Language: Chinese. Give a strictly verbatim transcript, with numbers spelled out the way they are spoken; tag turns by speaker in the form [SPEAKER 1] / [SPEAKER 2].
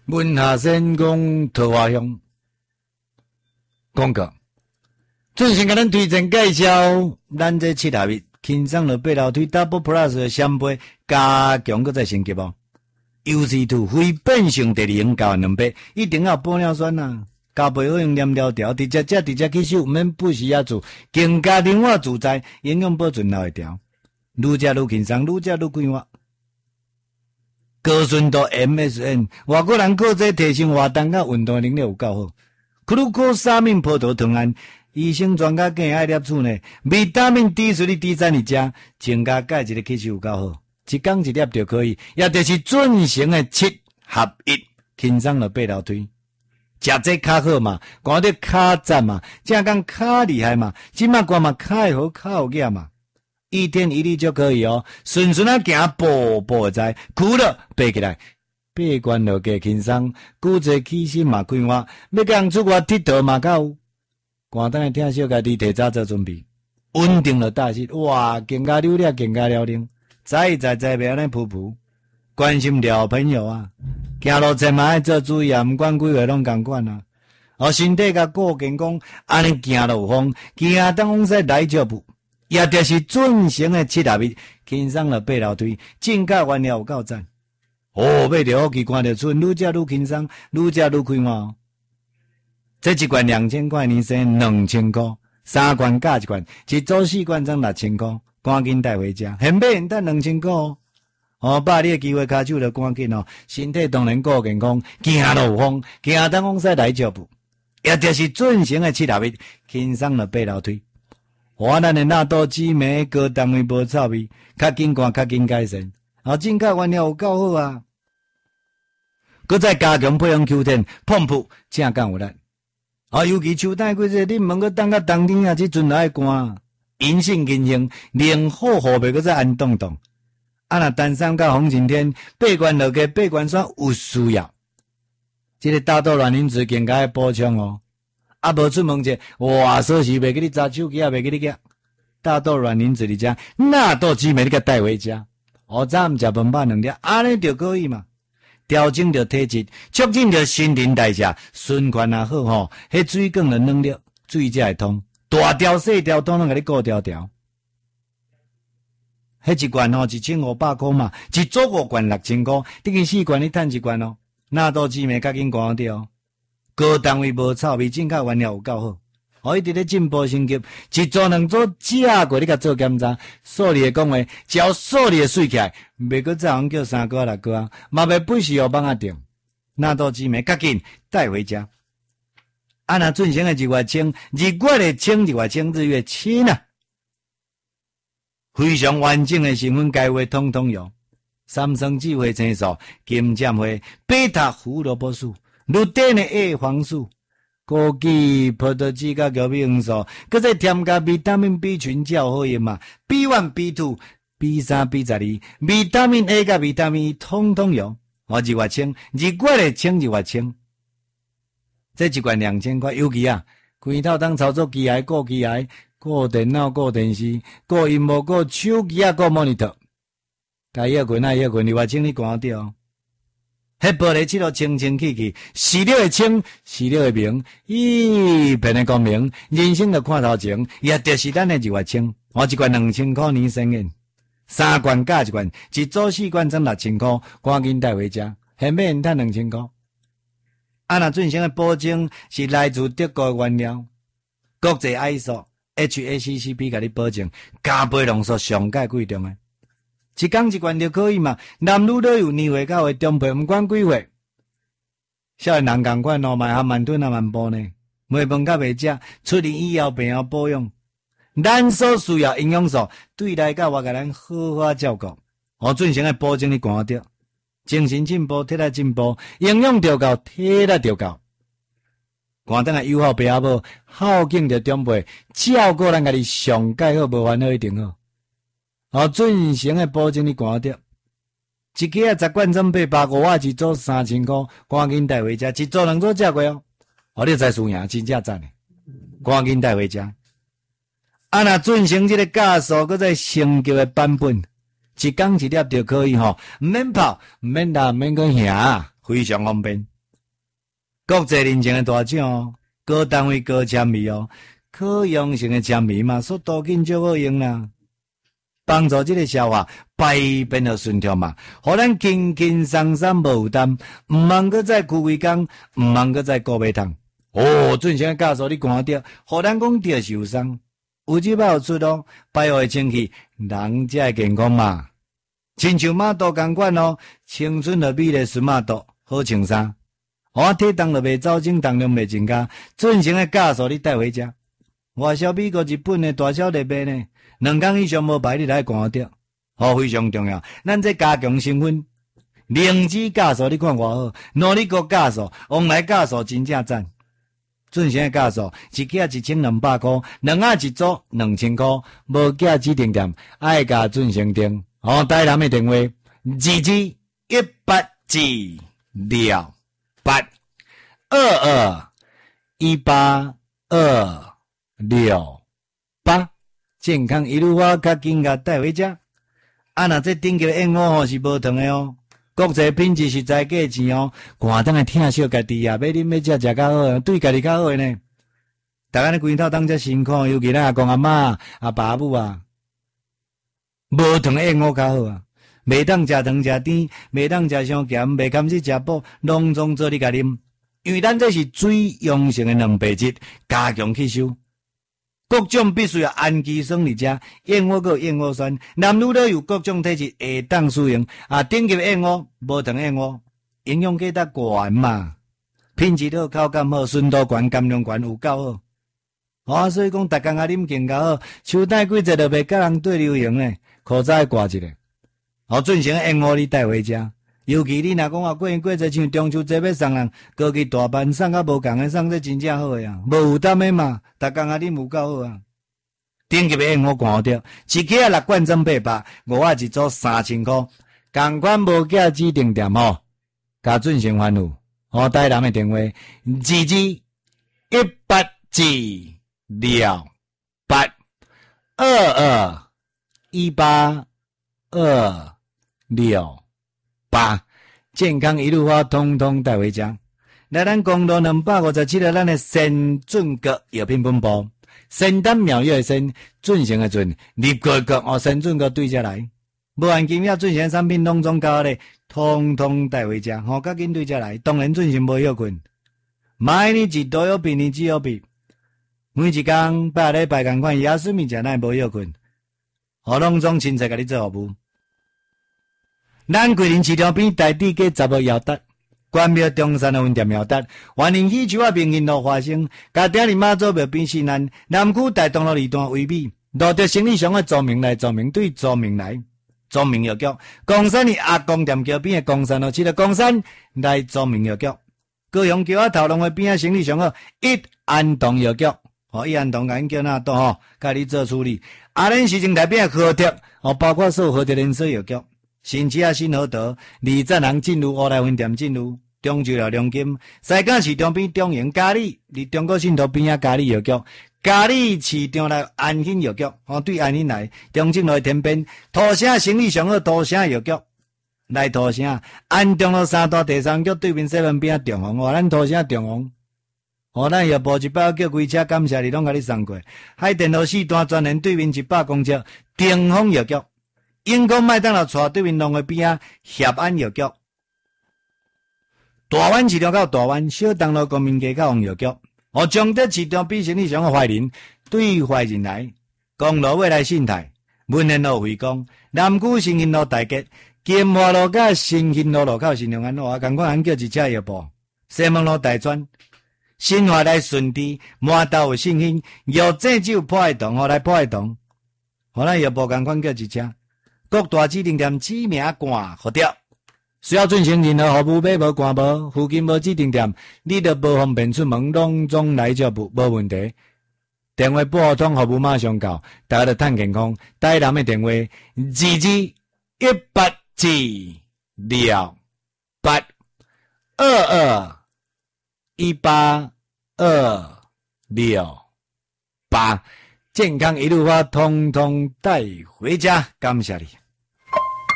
[SPEAKER 1] 文下仙讲桃花乡广告，最先甲咱推荐介绍咱这七大米轻松了八楼推 Double Plus 的香杯加强搁再升级哦。U C 二 非变性第二型加两倍，一定要玻尿酸呐、啊，加倍好用黏条条，直接食直接吸收，毋免不时啊做，更加灵活自在，营养保存留会条，愈食愈轻松，愈食愈快活。高纯度 M S N， 外国人靠这提升活动甲运动能力有够好。克鲁科沙命葡萄糖胺，医生专家建议爱摄取呢。维他命 D 属于 D 三二加，增加钙质的吸收有够好，一天一粒就可以。也就是准成的七合一，轻松了八楼推。食这较好嘛，看到较赞嘛，正讲较厉害嘛，即马看嘛较会好，较有益嘛。一天一粒就可以哦，顺顺啊行，步步在，苦了爬起来，爬关落加轻松，骨质起身嘛快活，要甲人出外佚佗嘛较有。简单的听小家己提早做准备，稳定了大势，哇，更加溜了，更加了灵，在在在袂安尼噗噗，关心着朋友啊，行路前嘛爱做注意啊，毋管几岁拢共款啊。哦，身体甲顾健康，安尼行路有风，行当往西来脚步。也就是准成的七大米，轻松了八楼推，正价原料有够赞。哦，买着好去看着出，愈食愈轻松，愈食愈快活。这一罐两千块，年生两千块，三罐加一罐，一组四罐装六千块，赶紧带回家。现买现等两千块哦。哦，把你的机会卡手了，赶紧哦，身体当然顾健康，行路有风，行当往西来脚步。也就是准成的七大米，轻松了八楼推。我咱的纳豆紫莓高单位无臭味，较紧看较紧改善，啊，正价原料有够好啊！搁再加强配方 Q 十，碰扑正讲有力。啊，尤其秋冬季节，你问个等到冬天啊，即阵来寒，阴性阴性，连好好袂搁再安冻冻。啊，若单三到风晴天，八罐落去八罐霜有需要。这个大豆卵磷脂更加要补充哦。啊，无出门者，哇，说是袂给你砸手机啊，袂给你夹大豆卵磷脂你家，纳豆紫莓你甲带回家。哦，早毋食饭饱两粒，安尼就可以嘛。调整着体质，促进着新陈代谢，循环也好吼。迄水管的能力，水才会通，大条细条统统甲你顾条条。迄一罐吼一千五百块嘛，一组五罐六千块，等于四罐你趁一罐哦。纳豆紫莓较紧讲着哦。高单位无臭味，正确原料有够好，我一直咧进步升级，一组两组食过你甲做检查，数理的讲话，只要数理的水起来，袂搁再人叫三个六个，嘛袂不时有帮啊定，纳豆紫莓较紧带回家。啊，若准成的一月清，日月的清，一月清，日月清啊，非常完整的成分该话统统有，三生智慧青素、金针花、贝塔胡萝卜素。绿碘的 A 黄素、枸杞、葡萄籽甲玉米黄素，搁再添加维他命 B 群较好用嘛 ，B 一、B 二、B 三、B 十二，维他命 A 甲维他命 E 统统有。我日月清，日月的清日月清，这一罐两千块，尤其啊，规套当操作机械、顾机械、顾电脑、顾电视、顾荧幕、顾手机啊、顾 monitor， 该要困啊要困，日月清你看到哦。迄玻璃漆都清清气气，视力会清，视力会明，一片的光明，人生的看头前，也就是咱的日月清。我一罐两千块年生银，三罐加一罐，一组四罐装六千块，赶紧带回家，现买现趁两千块。啊，那准成的保证是来自德国的原料，国际 I S O H A C C P 甲你保证，加倍浓缩上界贵重的。一天一罐就可以嘛，男女都有年岁到岁中配，毋管几岁。少年人共款哦，卖含慢吞啊慢步呢，袂饭甲袂食，出年以后病后保养，咱所需要营养素，对内甲我甲咱好好照顾。我准成的保证你看到，精神进步，体力进步，营养着够，体力着够。看等下友好爸阿母，孝敬着长辈，照顾咱家己上介好，无烦恼一定好。哦，准成的保证你看到，一个啊十罐装八百五啊，一组三千块，赶紧带回家，一组两组食过哦。哦，你才输赢，真正赞的，赶紧带回家。啊，若准成这个价数，搁再升级的版本，一缸一粒就可以吼，毋免泡，毋免打，毋免去行，非常方便。 国际认证的大奖哦，各单位各签名哦，可用性的签名嘛，速度紧就好用啦。帮助这个消化排便的顺畅嘛，互咱轻轻松松无负担，毋茫搁再开胃工，毋茫搁再顾胃痛。哦，准成教授你看到，互咱讲着受伤，有即摆有出哦，排好的清气，人才会健康嘛。亲像马肚共款哦，青春的美丽顺马肚，好穿衫。我体重就袂走正，重量袂增加，准成的教授你带回家。外销美国、日本的大小日卖呢，两工以上无排你来看到，哦，非常重要。咱这加强身份，灵芝教授你看偌好，努力国教授、往来教授真正赞。准成的教授一件一千两百块，两下一组两千块，无价指定店爱加准成订。哦，台南的电话二二一八二六八二二一八二。六八健康一路花较紧甲带回家。啊，若这顶级的燕窝吼是无糖的哦，国际品质实在价钱哦。寒当来疼惜家己啊，要啉要食食较好，对家己较好呢。逐个咧规头当遮辛苦，尤其咱阿公阿嬷阿爸母啊，无糖的燕窝较好啊。袂当食糖食甜，袂当食伤咸，袂堪去食补，拢总做你甲啉。因为咱这是水溶性的蛋白质，加强吸收。各种必须要氨基酸嚟食，燕窝个燕窝酸，男女都有各种体质会当使用。啊，顶级的燕窝，无糖燕窝，营养价值高嘛，品质好，口感好，纯度悬，含量悬，有够好。啊，所以讲，逐工啊啉更加好，手带几节就袂甲人对流行咧，裤仔挂一个。哦，准成燕窝你带回家。尤其你若讲啊，过年过节像中秋节要送人，高级大班送较无共的送，这真正好诶啊，无负担诶嘛，逐工啊啉有够好啊。顶级诶燕窝看着，一克啊六罐装八百，五啊一组三千块，共款无价指定店吼，加准成欢呼。哦，台南诶电话二二一八二六八二二一八二六。八健康一路花通通带回家。来咱公路两百五十七个咱的先准阁药品分布，仙丹妙药的仙，准成的准，立个个哦先准阁对下来，无含金药准成产品拢总交咧，通通带回家，吼、哦，赶紧对下来。当然准成无药困，买你一多药比你只药比，每一工拜礼拜共款，牙齿物件咱无药困，哦，拢总亲切甲你做服务。咱桂林市场边台地价十号摇达，关庙中山的分店摇达，欢迎喜球啊名人路花生，甲顶里妈祖庙边西南，南区大东路二段位美，路着生理上的著名来著名对著名来，著名药局，江山的阿公店桥边的江山路，去了江山来著名药局，高雄桥啊头龙的边啊生理上好，一安东药局，哦一安东甲因叫那多吼，甲你做处理，阿恁市政台边的和贴，哦包括所有和贴连锁药局。新市啊新河道，二站行进入乌来分店进入，中州了龙金，西港市场边中营嘉里，离中国信托边啊嘉里药局，嘉里市场内安兴药局，哦对安兴来，中正路天边，土城生意上好，土城药局，来土城，安中路三大第三局对面西门边啊中红，哦咱土城中红，哦咱药部一百叫规车感谢你拢甲你送过，海电路四段专连对面一百公尺，顶峰药局。英国麦当劳带对面龙的边啊，协安药局；大湾市场到大湾，小东路公民街到黄药局。哦，中德市场比生理上的怀仁，对怀仁来，公路未来信泰，文联路回光，南区新兴路大街，金华路甲新兴路路口新良安路，共款俺叫一车药部，西门路大专，新华来顺治，满道有信兴，药证只有破爱堂，哦来破爱堂，好咱药部共款叫一车。各大指定店指名挂好掉，需要进行任何服务买无挂无，附近无指定店，你着无方便出门，拢总来接无无问题。电话拨通服务马上到，大家着趁健康。台南的电话二二一八二六八二二一八二六八，健康一路花通通带回家，感谢你。